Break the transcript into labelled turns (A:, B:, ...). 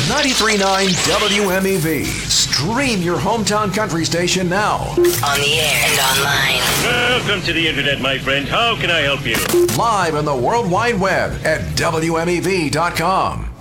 A: 93.9 WMEV. Stream your hometown country station now.
B: On the air and online.
C: Welcome to the internet, my friend. How can I help you?
A: Live on the World Wide Web at WMEV.com.